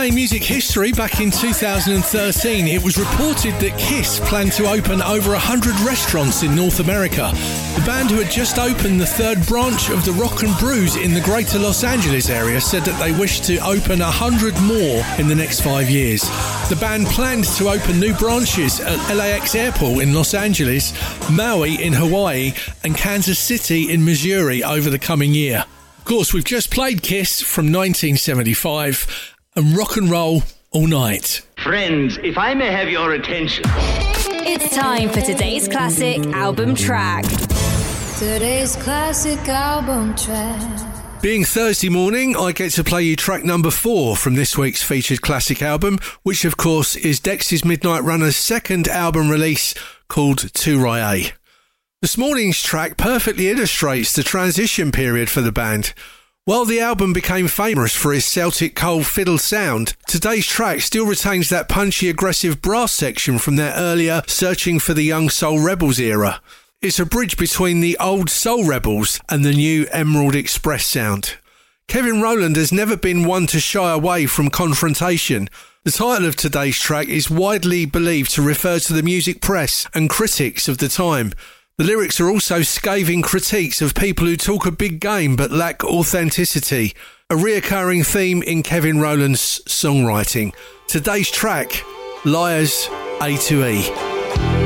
Today in music history, back in 2013, it was reported that Kiss planned to open over 100 restaurants in North America. The band, who had just opened the third branch of the Rock and Brews in the greater Los Angeles area, said that they wished to open 100 more in the next 5 years. The band planned to open new branches at LAX Airport in Los Angeles, Maui in Hawaii, and Kansas City in Missouri over the coming year. Of course, we've just played Kiss from 1975 and Rock and Roll All Night. Friends, if I may have your attention. It's time for today's classic album track. Today's classic album track. Being Thursday morning, I get to play you track number 4 from this week's featured classic album, which of course is Dexys Midnight Runner's second album release called Tu Rye. This morning's track perfectly illustrates the transition period for the band. While the album became famous for its Celtic cold fiddle sound, today's track still retains that punchy, aggressive brass section from their earlier Searching for the Young Soul Rebels era. It's a bridge between the old Soul Rebels and the new Emerald Express sound. Kevin Rowland has never been one to shy away from confrontation. The title of today's track is widely believed to refer to the music press and critics of the time. The lyrics are also scathing critiques of people who talk a big game but lack authenticity, a reoccurring theme in Kevin Rowland's songwriting. Today's track, Liars A to E.